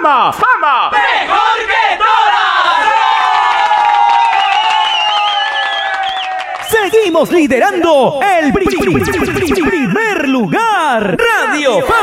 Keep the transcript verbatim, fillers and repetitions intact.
¡Fama! ¡Fama! ¡Mejor que todas! Seguimos liderando el pri- pri- pri- pri- primer lugar. Radio Fama.